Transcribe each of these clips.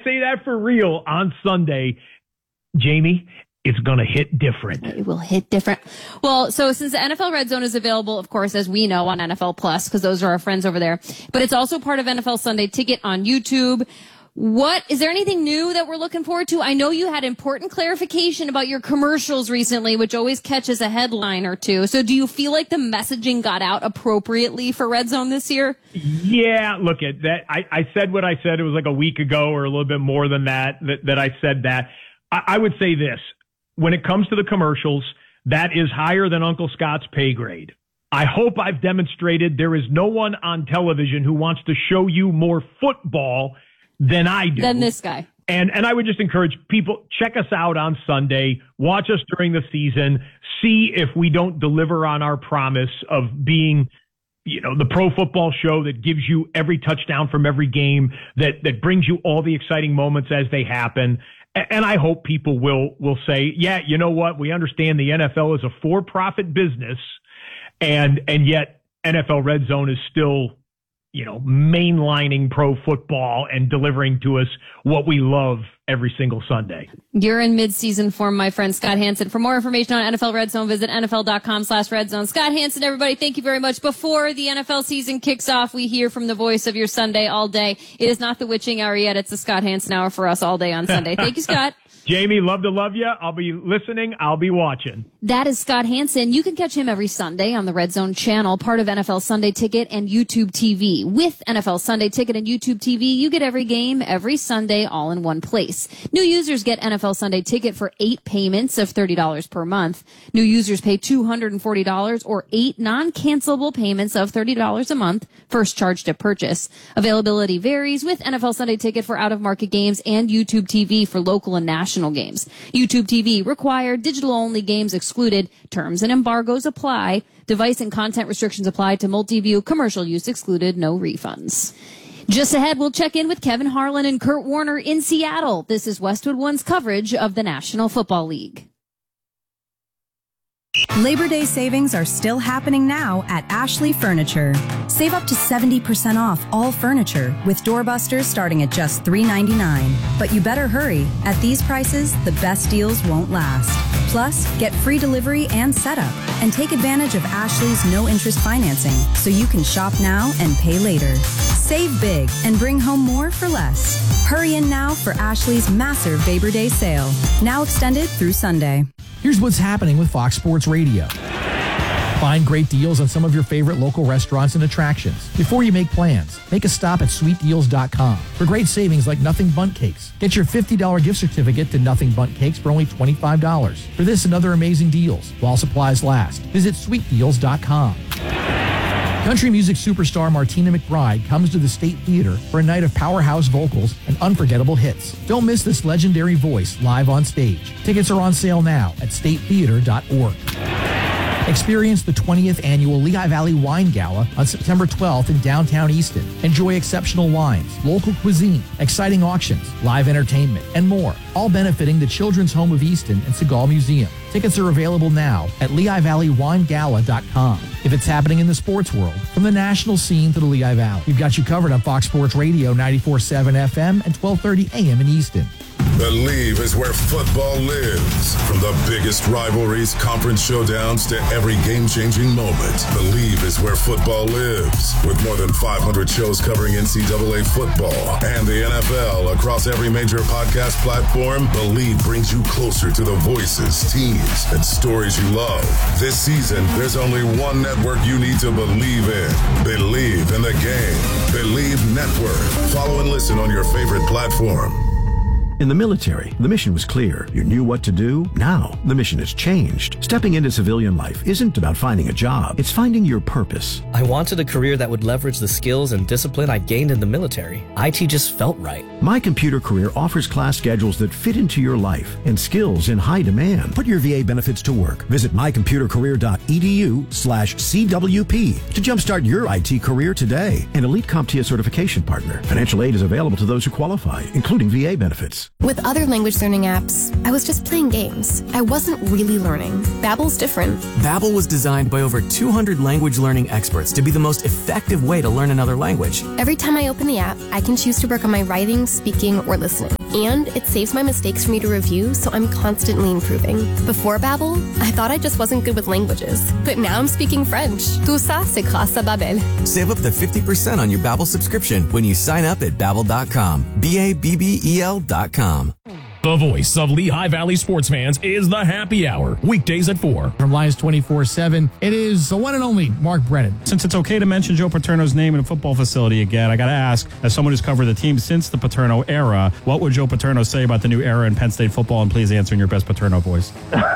say that for real on Sunday, Jamie, it's going to hit different. It will hit different. Well, so since the NFL Red Zone is available, of course, as we know, on NFL Plus, because those are our friends over there, but it's also part of NFL Sunday Ticket on YouTube. Is there anything new that we're looking forward to? I know you had important clarification about your commercials recently, which always catches a headline or two. So do you feel like the messaging got out appropriately for Red Zone this year? Yeah, look at that. I said what I said. It was like a week ago or a little bit more than that I said that. I would say this. When it comes to the commercials, that is higher than Uncle Scott's pay grade. I hope I've demonstrated there is no one on television who wants to show you more football than I do. Than this guy. And I would just encourage people, check us out on Sunday, watch us during the season, see if we don't deliver on our promise of being, the pro football show that gives you every touchdown from every game, that brings you all the exciting moments as they happen. And I hope people will say, yeah, you know what? We understand the NFL is a for-profit business, and yet NFL Red Zone is still, mainlining pro football and delivering to us what we love every single Sunday. You're in mid-season form, my friend Scott Hanson. For more information on NFL Red Zone, visit NFL.com/Red Zone. Scott Hanson, everybody, thank you very much. Before the NFL season kicks off, we hear from the voice of your Sunday all day. It is not the witching hour yet. It's the Scott Hanson hour for us all day on Sunday. Thank you, Scott. Jamie, love to love you. I'll be listening. I'll be watching. That is Scott Hanson. You can catch him every Sunday on the Red Zone channel, part of NFL Sunday Ticket and YouTube TV. With NFL Sunday Ticket and YouTube TV, you get every game every Sunday all in one place. New users get NFL Sunday Ticket for 8 payments of $30 per month. New users pay $240 or 8 non-cancelable payments of $30 a month, first charged at purchase. Availability varies with NFL Sunday Ticket for out-of-market games and YouTube TV for local and national games. YouTube TV required, digital-only games excluded. Terms and embargoes apply. Device and content restrictions apply to multi-view. Commercial use excluded. No refunds. Just ahead, we'll check in with Kevin Harlan and Kurt Warner in Seattle. This is Westwood One's coverage of the National Football League. Labor Day savings are still happening now at Ashley Furniture. Save up to 70% off all furniture with doorbusters starting at just $3.99. But you better hurry. At these prices, the best deals won't last. Plus, get free delivery and setup. And take advantage of Ashley's no-interest financing so you can shop now and pay later. Save big and bring home more for less. Hurry in now for Ashley's massive Labor Day sale. Now extended through Sunday. Here's what's happening with Fox Sports Radio. Find great deals on some of your favorite local restaurants and attractions. Before you make plans, make a stop at sweetdeals.com for great savings like Nothing Bundt Cakes. Get your $50 gift certificate to Nothing Bundt Cakes for only $25. For this and other amazing deals, while supplies last, visit sweetdeals.com. Country music superstar Martina McBride comes to the State Theater for a night of powerhouse vocals and unforgettable hits. Don't miss this legendary voice live on stage. Tickets are on sale now at statetheater.org. Experience the 20th annual Lehigh Valley Wine Gala on September 12th in downtown Easton. Enjoy exceptional wines, local cuisine, exciting auctions, live entertainment, and more, all benefiting the Children's Home of Easton and Segal Museum. Tickets are available now at LehighValleyWineGala.com. If it's happening in the sports world, from the national scene to the Lehigh Valley, we've got you covered on Fox Sports Radio 94.7 FM and 1230 AM in Easton. Believe is where football lives. From the biggest rivalries, conference showdowns, to every game-changing moment. Believe is where football lives. With more than 500 shows covering NCAA football and the NFL across every major podcast platform, Believe brings you closer to the voices, teams, and stories you love. This season, there's only one network you need to believe in. Believe in the game. Believe Network. Follow and listen on your favorite platform. In the military, the mission was clear. You knew what to do. Now, the mission has changed. Stepping into civilian life isn't about finding a job. It's finding your purpose. I wanted a career that would leverage the skills and discipline I gained in the military. IT just felt right. My Computer Career offers class schedules that fit into your life and skills in high demand. Put your VA benefits to work. Visit mycomputercareer.edu/CWP to jumpstart your IT career today. An Elite CompTIA certification partner. Financial aid is available to those who qualify, including VA benefits. With other language learning apps, I was just playing games. I wasn't really learning. Babbel's different. Babbel was designed by over 200 language learning experts to be the most effective way to learn another language. Every time I open the app, I can choose to work on my writing, speaking, or listening. And it saves my mistakes for me to review, so I'm constantly improving. Before Babbel, I thought I just wasn't good with languages. But now I'm speaking French. Tout ça, c'est grâce à Babbel. Save up to 50% on your Babbel subscription when you sign up at Babbel.com. Babbel.com. The voice of Lehigh Valley sports fans is the Happy Hour, weekdays at 4. From Lions 24/7, it is the one and only Mark Brennan. Since it's okay to mention Joe Paterno's name in a football facility again, I got to ask, as someone who's covered the team since the Paterno era, what would Joe Paterno say about the new era in Penn State football? And please answer in your best Paterno voice.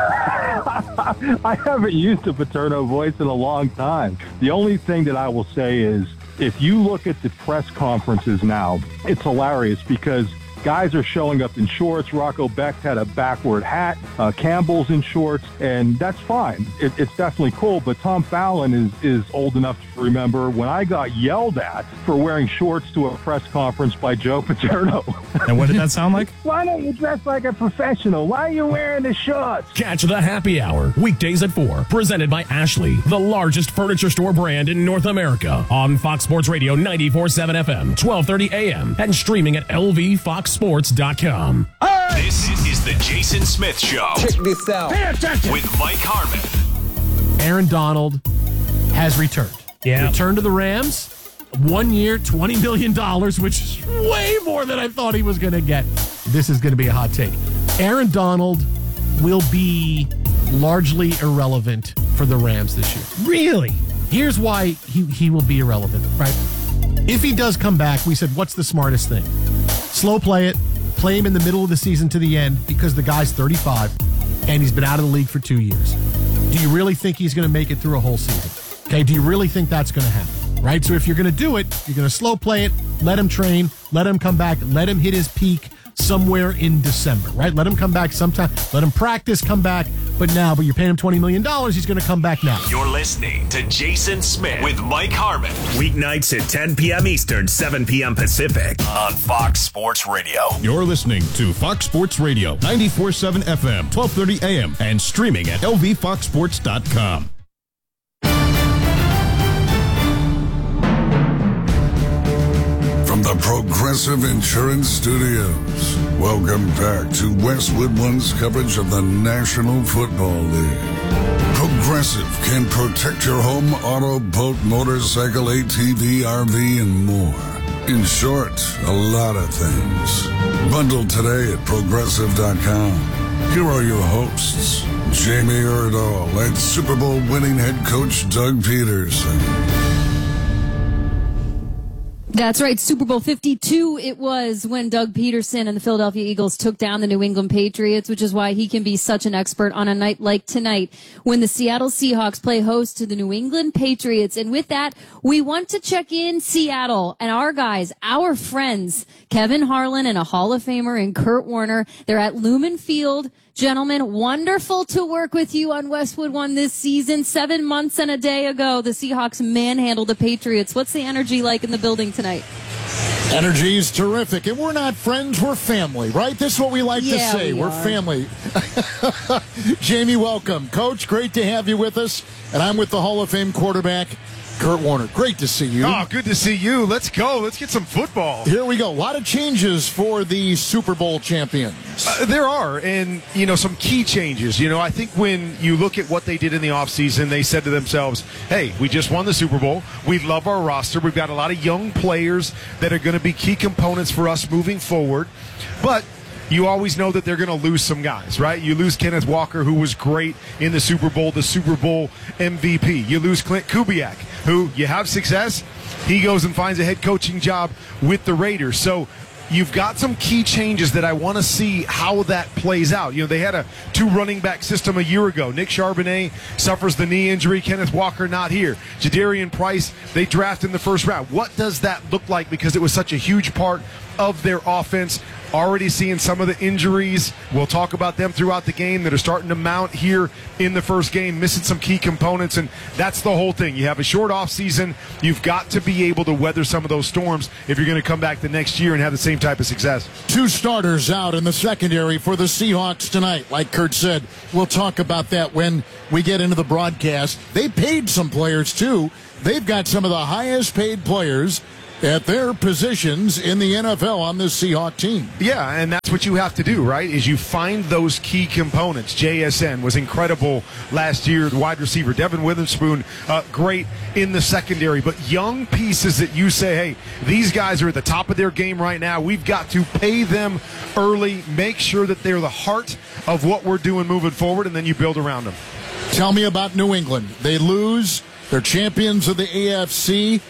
I haven't used a Paterno voice in a long time. The only thing that I will say is, if you look at the press conferences now, it's hilarious because guys are showing up in shorts. Rocco Becht had a backward hat. Campbell's in shorts, and that's fine. It's definitely cool, but Tom Fallon is old enough to remember when I got yelled at for wearing shorts to a press conference by Joe Paterno. And what did that sound like? Why don't you dress like a professional? Why are you wearing the shorts? Catch the Happy Hour, weekdays at 4, presented by Ashley, the largest furniture store brand in North America, on Fox Sports Radio 94.7 FM, 1230 AM, and streaming at lvfoxsports.com. This is the Jason Smith Show. Check this out. Pay attention. With Mike Harmon. Aaron Donald has returned. Yeah. Returned to the Rams. 1 year, $20 million, which is way more than I thought he was going to get. This is going to be a hot take. Aaron Donald will be largely irrelevant for the Rams this year. Really? Here's why he will be irrelevant, right? If he does come back, we said, what's the smartest thing? Slow play it, play him in the middle of the season to the end because the guy's 35 and he's been out of the league for 2 years. Do you really think he's going to make it through a whole season? Okay, do you really think that's going to happen? Right? So if you're going to do it, you're going to slow play it, let him train, let him come back, let him hit his peak somewhere in December, right? Let him come back sometime, let him practice, come back, but you're paying him $20 million, he's going to come back now. You're listening to Jason Smith with Mike Harmon. Weeknights at 10 p.m. Eastern, 7 p.m. Pacific on Fox Sports Radio. You're listening to Fox Sports Radio, 94.7 FM, 1230 AM, and streaming at lvfoxsports.com. From the Progressive Insurance Studios, welcome back to Westwood One's coverage of the National Football League. Progressive can protect your home, auto, boat, motorcycle, ATV, RV, and more. In short, a lot of things. Bundle today at Progressive.com. Here are your hosts, Jamie Erdahl and Super Bowl winning head coach Doug Peterson. That's right. Super Bowl 52 it was when Doug Peterson and the Philadelphia Eagles took down the New England Patriots, which is why he can be such an expert on a night like tonight when the Seattle Seahawks play host to the New England Patriots. And with that, we want to check in Seattle and our guys, our friends, Kevin Harlan and a Hall of Famer and Kurt Warner. They're at Lumen Field. Gentlemen, wonderful to work with you on Westwood One this season. 7 months and a day ago, the Seahawks manhandled the Patriots. What's the energy like in the building tonight? Energy is terrific. And we're not friends, we're family, right? This is what we like to say. We're family. Jamie, welcome. Coach, great to have you with us. And I'm with the Hall of Fame quarterback, Kurt Warner. Great to see you. Oh, good to see you. Let's go. Let's get some football. Here we go. A lot of changes for the Super Bowl champions. There are, and, some key changes. I think when you look at what they did in the offseason, they said to themselves, hey, we just won the Super Bowl. We love our roster. We've got a lot of young players that are going to be key components for us moving forward. But you always know that they're going to lose some guys, right? You lose Kenneth Walker, who was great in the Super Bowl MVP. You lose Clint Kubiak, who you have success. He goes and finds a head coaching job with the Raiders. So you've got some key changes that I want to see how that plays out. They had a 2 running back system a year ago. Nick Charbonnet suffers the knee injury. Kenneth Walker not here. Jadarian Price, they draft in the first round. What does that look like? Because it was such a huge part of their offense. Already seeing some of the injuries. We'll talk about them throughout the game that are starting to mount here in the first game, missing some key components, and that's the whole thing. You have a short off season. You've got to be able to weather some of those storms if you're going to come back the next year and have the same type of success. 2 starters out in the secondary for the Seahawks tonight. Like Kurt said, we'll talk about that when we get into the broadcast. They paid some players, too. They've got some of the highest paid players at their positions in the NFL on this Seahawk team. Yeah, and that's what you have to do, right, is you find those key components. JSN was incredible last year, the wide receiver. Devin Witherspoon, great in the secondary. But young pieces that you say, hey, these guys are at the top of their game right now. We've got to pay them early, make sure that they're the heart of what we're doing moving forward, and then you build around them. Tell me about New England. They lose. They're champions of the AFC.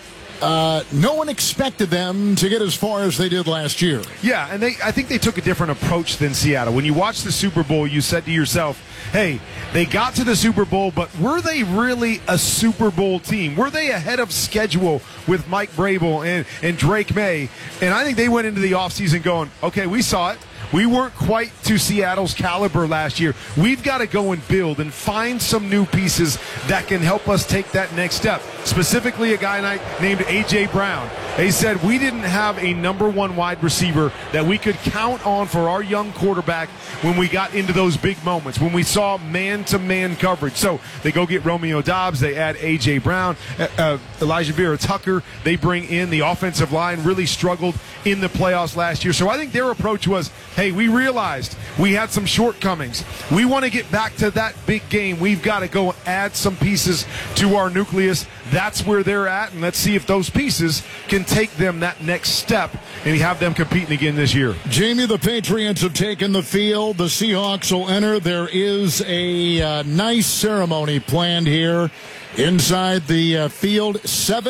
No one expected them to get as far as they did last year. Yeah, and I think they took a different approach than Seattle. When you watch the Super Bowl, you said to yourself, hey, they got to the Super Bowl, but were they really a Super Bowl team? Were they ahead of schedule with Mike Vrabel and Drake May? And I think they went into the offseason going, okay, we saw it. We weren't quite to Seattle's caliber last year. We've got to go and build and find some new pieces that can help us take that next step. Specifically, a guy named A.J. Brown. They said we didn't have a number one wide receiver that we could count on for our young quarterback when we got into those big moments, when we saw man-to-man coverage. So they go get Romeo Doubs. They add A.J. Brown, Elijah Vera Tucker. They bring in the offensive line, really struggled in the playoffs last year. So I think their approach was, hey, we realized we had some shortcomings. We want to get back to that big game. We've got to go add some pieces to our nucleus. That's where they're at, and let's see if those pieces can take them that next step and have them competing again this year. Jamie, the Patriots have taken the field. The Seahawks will enter. There is a nice ceremony planned here inside the field.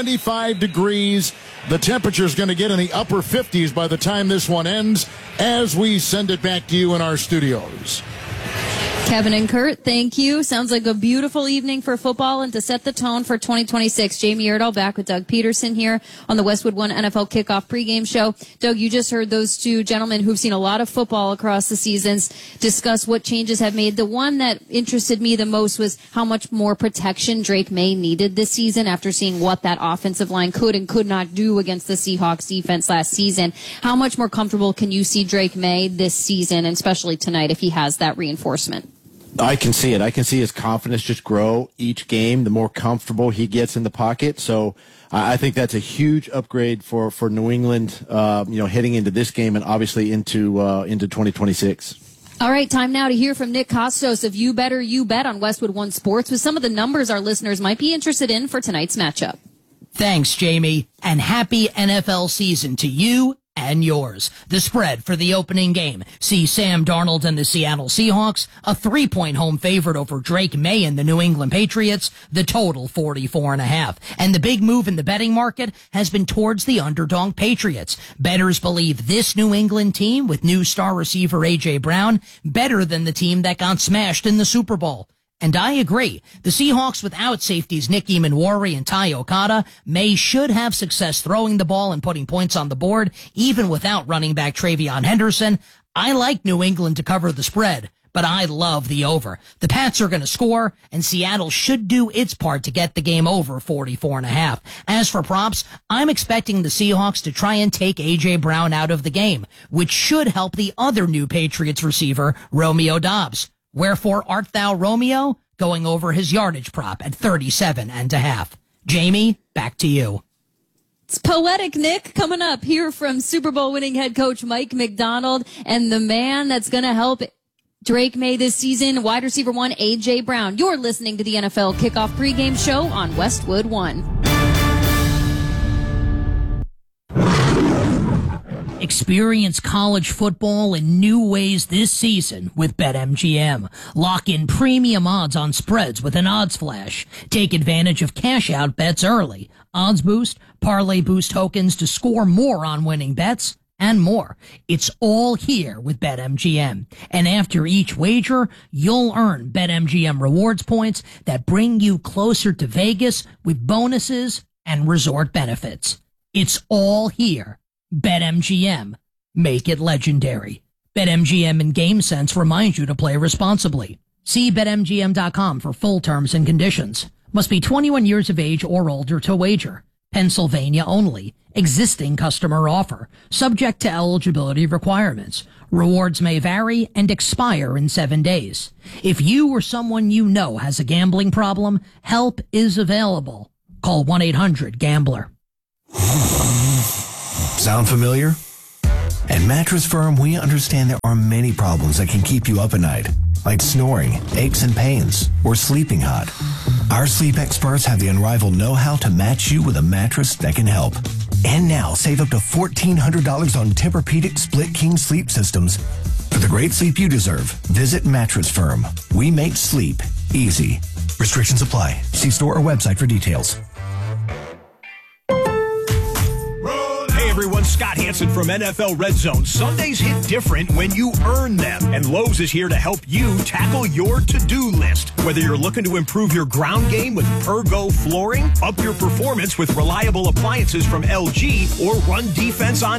75 degrees. The temperature is going to get in the upper 50s by the time this one ends as we send it back to you in our studios. Kevin and Kurt, thank you. Sounds like a beautiful evening for football and to set the tone for 2026. Jamie Erdahl back with Doug Peterson here on the Westwood One NFL Kickoff pregame show. Doug, you just heard those two gentlemen who've seen a lot of football across the seasons discuss what changes have made. The one that interested me the most was how much more protection Drake May needed this season after seeing what that offensive line could and could not do against the Seahawks defense last season. How much more comfortable can you see Drake May this season, and especially tonight if he has that reinforcement? I can see it. I can see his confidence just grow each game, the more comfortable he gets in the pocket. So I think that's a huge upgrade for New England, heading into this game and obviously into 2026. All right, time now to hear from Nick Kostos of You Better You Bet on Westwood One Sports with some of the numbers our listeners might be interested in for tonight's matchup. Thanks, Jamie, and happy NFL season to you and yours. The spread for the opening game. See Sam Darnold and the Seattle Seahawks, a 3-point home favorite over Drake May and the New England Patriots, the total 44.5. And the big move in the betting market has been towards the underdog Patriots. Bettors believe this New England team with new star receiver A.J. Brown better than the team that got smashed in the Super Bowl. And I agree. The Seahawks without safeties Nick Emanwari and Ty Okada should have success throwing the ball and putting points on the board, even without running back Travion Henderson. I like New England to cover the spread, but I love the over. The Pats are going to score, and Seattle should do its part to get the game over 44.5. As for props, I'm expecting the Seahawks to try and take A.J. Brown out of the game, which should help the other new Patriots receiver, Romeo Doubs. Wherefore art thou, Romeo? Going over his yardage prop at 37.5. Jamie, back to you. It's poetic, Nick. Coming up here from Super Bowl winning head coach Mike Macdonald and the man that's going to help Drake May this season, wide receiver one, A.J. Brown. You're listening to the NFL Kickoff pregame show on Westwood One. Experience college football in new ways this season with BetMGM. Lock in premium odds on spreads with an odds flash. Take advantage of cash-out bets early. Odds boost, parlay boost tokens to score more on winning bets, and more. It's all here with BetMGM. And after each wager, you'll earn BetMGM rewards points that bring you closer to Vegas with bonuses and resort benefits. It's all here. BetMGM. Make it legendary. BetMGM and GameSense remind you to play responsibly. See BetMGM.com for full terms and conditions. Must be 21 years of age or older to wager. Pennsylvania only. Existing customer offer. Subject to eligibility requirements. Rewards may vary and expire in 7 days. If you or someone you know has a gambling problem, help is available. Call 1-800-GAMBLER. Sound familiar? At Mattress Firm, we understand there are many problems that can keep you up at night, like snoring, aches and pains, or sleeping hot. Our sleep experts have the unrivaled know-how to match you with a mattress that can help. And now, save up to $1,400 on Tempur-Pedic Split King sleep systems. For the great sleep you deserve, visit Mattress Firm. We make sleep easy. Restrictions apply. See store or website for details. Hey everyone, Scott Hansen from NFL Red Zone. Sundays hit different when you earn them, and Lowe's is here to help you tackle your to-do list. Whether you're looking to improve your ground game with Pergo flooring, up your performance with reliable appliances from LG, or run defense on